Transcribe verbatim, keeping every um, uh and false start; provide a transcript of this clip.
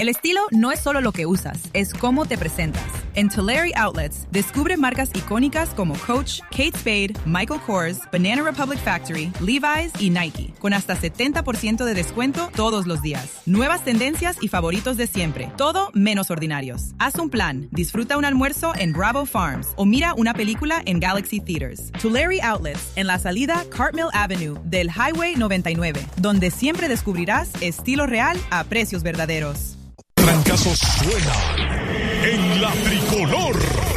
El estilo no es solo lo que usas, es cómo te presentas. En Tulare Outlets, descubre marcas icónicas como Coach, Kate Spade, Michael Kors, Banana Republic Factory, Levi's y Nike, con hasta setenta por ciento de descuento todos los días. Nuevas tendencias y favoritos de siempre, todo menos ordinarios. Haz un plan, disfruta un almuerzo en Bravo Farms o mira una película en Galaxy Theaters. Tulare Outlets, en la salida Cartmill Avenue del Highway noventa y nueve, donde siempre descubrirás estilo real a precios verdaderos. Trancazo suena en la tricolor.